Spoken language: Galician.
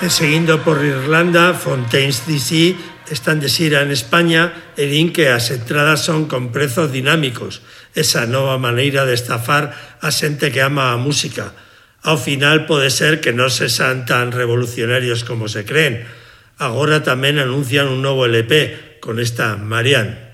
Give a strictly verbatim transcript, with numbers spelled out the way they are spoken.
E seguindo por Irlanda, Fontaines D C están de xira en España e din que as entradas son con prezos dinámicos, esa nova maneira de estafar a xente que ama a música. Ao final pode ser que non sexan tan revolucionarios como se creen. Agora tamén anuncian un novo L P con esta Marianne.